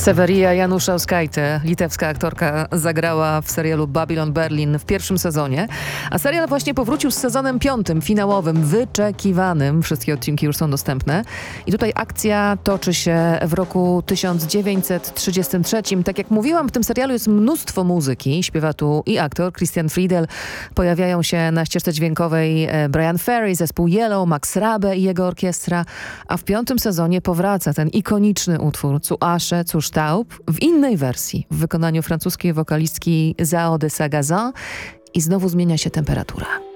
Severia Januszauskaite, litewska aktorka, zagrała w serialu Babylon Berlin w pierwszym sezonie, a serial właśnie powrócił z sezonem 5, finałowym, wyczekiwanym. Wszystkie odcinki już są dostępne. I tutaj akcja toczy się w roku 1933. Tak jak mówiłam, w tym serialu jest mnóstwo muzyki. Śpiewa tu i aktor Christian Friedel. Pojawiają się na ścieżce dźwiękowej Brian Ferry, zespół Yellow, Max Rabe i jego orkiestra. A w 5. sezonie powraca ten ikoniczny utwór Zu Asche, zu Staub w innej wersji, w wykonaniu francuskiej wokalistki Zao de Sagazan i znowu zmienia się temperatura.